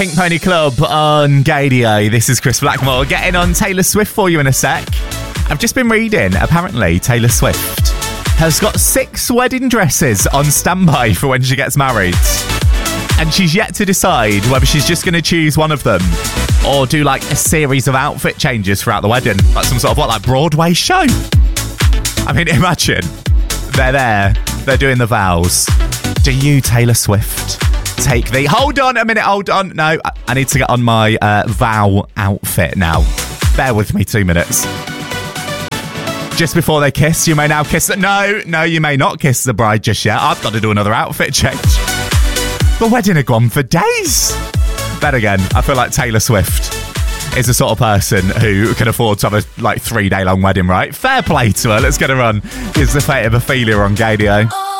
Pink Pony Club on Gadio. This is Chris Blackmore getting on Taylor Swift for you in a sec. I've just been reading, apparently Taylor Swift has got 6 wedding dresses on standby for when she gets married. And she's yet to decide whether she's just going to choose one of them or do like a series of outfit changes throughout the wedding. Like some sort of like Broadway show. I mean, imagine they're there, they're doing the vows. Do you, Taylor Swift, take the... Hold on a minute, hold on. No, I need to get on my vow outfit now. Bear with me 2 minutes. Just before they kiss, you may now kiss... No, you may not kiss the bride just yet. I've got to do another outfit change. The wedding had gone for days. Then again, I feel like Taylor Swift is the sort of person who can afford to have a 3-day long wedding, right? Fair play to her. Let's get her on. It's the fate of Ophelia on Gadio.